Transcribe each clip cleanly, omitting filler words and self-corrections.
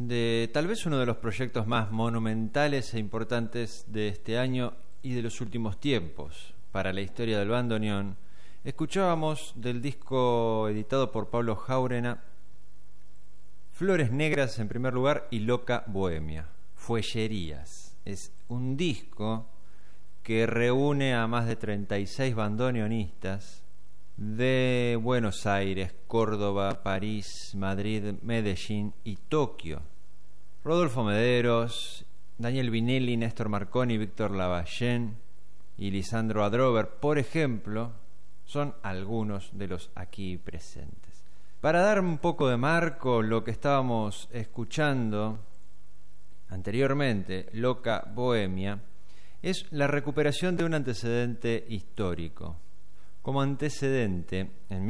de tal vez uno de los proyectos más monumentales e importantes de este año y de los últimos tiempos para la historia del bandoneón. Escuchábamos del disco editado por Pablo Jáurena Flores Negras en primer lugar y Loca Bohemia, Fuellerías. Es un disco que reúne a más de 36 bandoneonistas de Buenos Aires, Córdoba, París, Madrid, Medellín y Tokio. Rodolfo Mederos, Daniel Vinelli, Néstor Marconi, Víctor Lavallén y Lisandro Adrover, por ejemplo, son algunos de los aquí presentes. Para dar un poco de marco, lo que estábamos escuchando anteriormente, Loca Bohemia, es la recuperación de un antecedente histórico. Como antecedente, en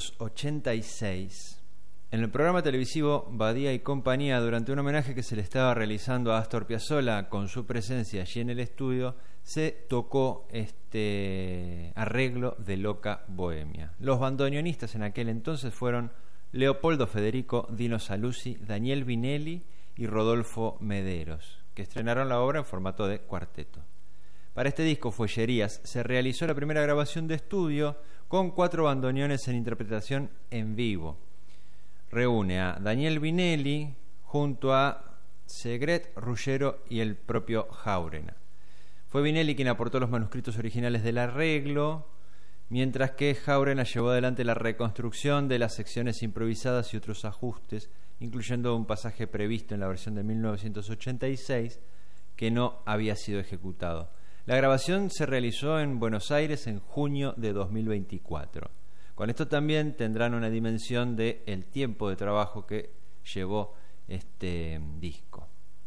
1986, en el programa televisivo Badía y Compañía, durante un homenaje que se le estaba realizando a Astor Piazzolla con su presencia allí en el estudio, se tocó este arreglo de Loca Bohemia. Los bandoneonistas en aquel entonces fueron Leopoldo Federico, Dino Saluzzi, Daniel Vinelli y Rodolfo Mederos, que estrenaron la obra en formato de cuarteto. Para este disco, Fuellerías, se realizó la primera grabación de estudio con 4 bandoneones en interpretación en vivo. Reúne a Daniel Vinelli junto a Segret, Ruggiero y el propio Jáurena. Fue Vinelli quien aportó los manuscritos originales del arreglo, mientras que Jáurena llevó adelante la reconstrucción de las secciones improvisadas y otros ajustes, incluyendo un pasaje previsto en la versión de 1986 que no había sido ejecutado. La grabación se realizó en Buenos Aires en junio de 2024. Con esto también tendrán una dimensión de el tiempo de trabajo que llevó este disco.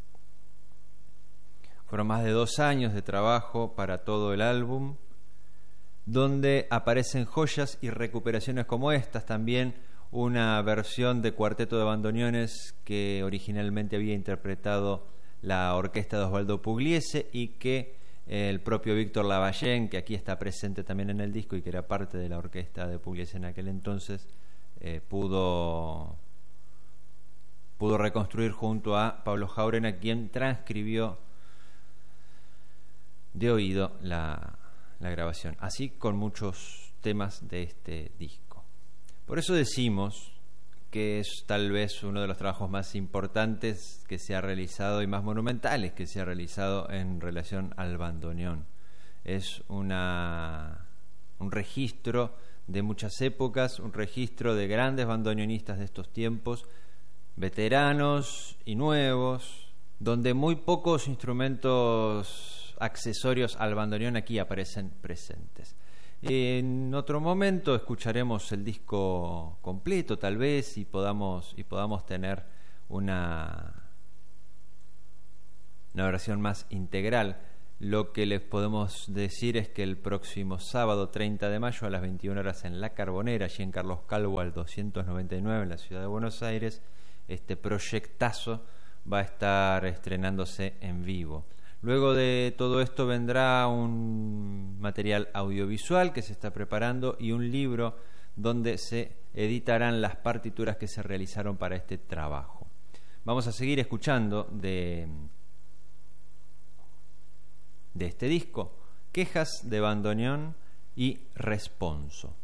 Fueron más de 2 años de trabajo para todo el álbum, donde aparecen joyas y recuperaciones como estas, también una versión de cuarteto de bandoneones que originalmente había interpretado la orquesta de Osvaldo Pugliese y que el propio Víctor Lavallén, que aquí está presente también en el disco y que era parte de la orquesta de Pugliese en aquel entonces, pudo reconstruir junto a Pablo Jáurena, quien transcribió de oído la grabación, así con muchos temas de este disco. Por eso decimos que es tal vez uno de los trabajos más importantes que se ha realizado y más monumentales que se ha realizado en relación al bandoneón. Es un registro de muchas épocas, un registro de grandes bandoneonistas de estos tiempos, veteranos y nuevos, donde muy pocos instrumentos accesorios al bandoneón aquí aparecen presentes. En otro momento escucharemos el disco completo, tal vez, y podamos tener una versión más integral. Lo que les podemos decir es que el próximo sábado 30 de mayo a las 21 horas en La Carbonera, allí en Carlos Calvo al 299 en la ciudad de Buenos Aires, este proyectazo va a estar estrenándose en vivo. Luego de todo esto vendrá un material audiovisual que se está preparando y un libro donde se editarán las partituras que se realizaron para este trabajo. Vamos a seguir escuchando de este disco Quejas de bandoneón y Responso.